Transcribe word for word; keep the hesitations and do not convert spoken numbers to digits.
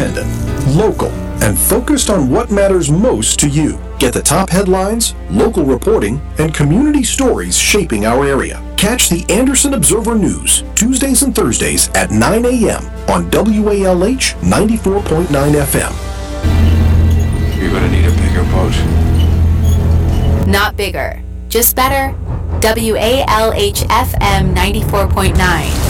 independent, local, and focused on what matters most to you. Get the top headlines, local reporting, and community stories shaping our area. Catch the Anderson Observer News Tuesdays and Thursdays at nine a.m. on W A L H ninety-four point nine F M. You're gonna need a bigger boat. Not bigger, just better. W A L H F M ninety-four point nine.